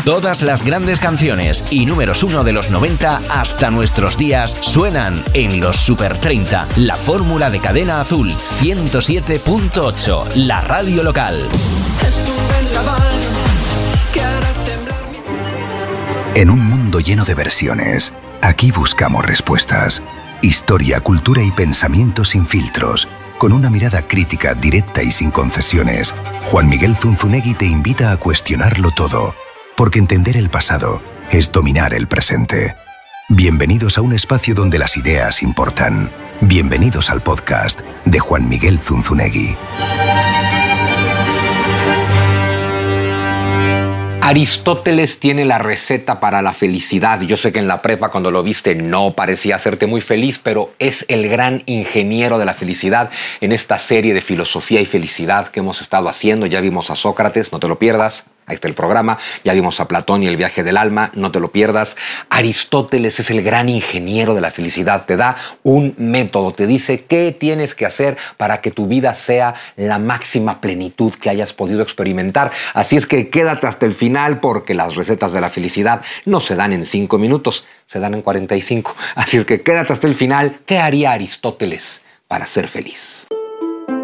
Todas las grandes canciones y números 1 de los 90 hasta nuestros días suenan en los Super 30, la fórmula de Cadena Azul 107.8, la radio local. En un mundo lleno de versiones, aquí buscamos respuestas. Historia, cultura y pensamiento sin filtros. Con una mirada crítica, directa y sin concesiones, Juan Miguel Zunzunegui te invita a cuestionarlo todo. Porque entender el pasado es dominar el presente. Bienvenidos a un espacio donde las ideas importan. Bienvenidos al podcast de Juan Miguel Zunzunegui. Aristóteles tiene la receta para la felicidad. Yo sé que en la prepa cuando lo viste no parecía hacerte muy feliz, pero es el gran ingeniero de la felicidad en esta serie de filosofía y felicidad que hemos estado haciendo. Ya vimos a Sócrates, no te lo pierdas. Ahí está el programa. Ya vimos a Platón y el viaje del alma, no te lo pierdas. Aristóteles es el gran ingeniero de la felicidad. Te da un método, te dice qué tienes que hacer para que tu vida sea la máxima plenitud que hayas podido experimentar. Así es que quédate hasta el final porque las recetas de la felicidad no se dan en 5 minutos, se dan en 45. Así es que quédate hasta el final. ¿Qué haría Aristóteles para ser feliz?